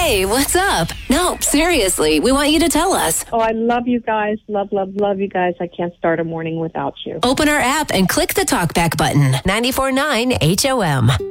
Hey, what's up? No, seriously, we want you to tell us. Oh, I love you guys. Love you guys. I can't start a morning without you. Open our app and click the talkback button. 94.9 HOM.